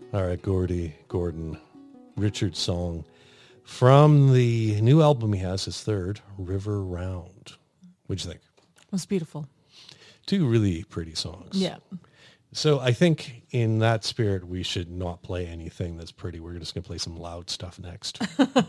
All right, Gordon, Richard's song from the new album he has, his third, River Round. What'd you think? It was beautiful. Two really pretty songs. Yeah. So I think in that spirit, we should not play anything that's pretty. We're just going to play some loud stuff next.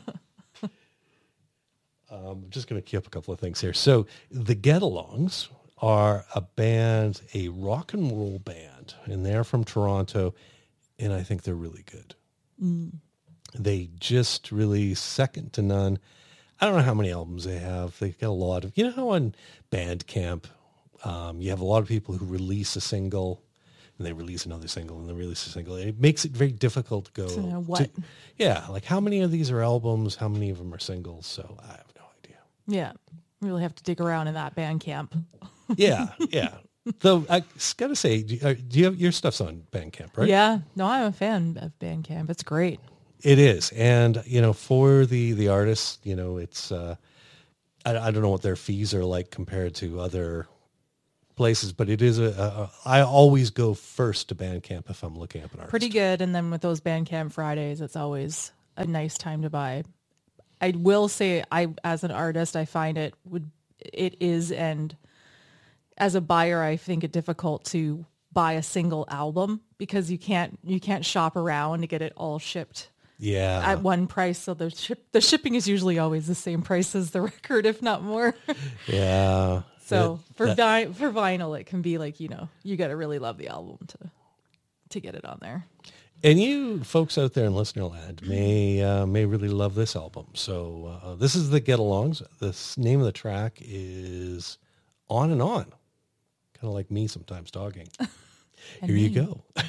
I'm just going to key up a couple of things here. So the Get-Alongs are a rock and roll band, and they're from Toronto, and I think they're really good. Mm. They just really second to none. I don't know how many albums they have. They've got a lot of, you know how on Bandcamp, you have a lot of people who release a single and they release another single and they release a single. It makes it very difficult to go. So what? Yeah, like how many of these are albums? How many of them are singles? So I have no idea. Yeah. You really have to dig around in that Bandcamp. Yeah. Though I got to say, do you have your stuff's on Bandcamp, right? Yeah. No, I'm a fan of Bandcamp. It's great. It is. And, for the artists, it's, I don't know what their fees are like compared to other places, but it is I always go first to Bandcamp if I'm looking up an artist. Pretty good. And then with those Bandcamp Fridays, it's always a nice time to buy. I will say as an artist, I find it is, and as a buyer, I think it difficult to buy a single album because you can't shop around to get it all shipped. Yeah. At one price, so the shipping is usually always the same price as the record, if not more. Yeah. So for vinyl, it can be like, you got to really love the album to get it on there. And you folks out there in listener land may really love this album. So this is the Get-Alongs. The name of the track is On and On. Kind of like me sometimes talking. Here you go.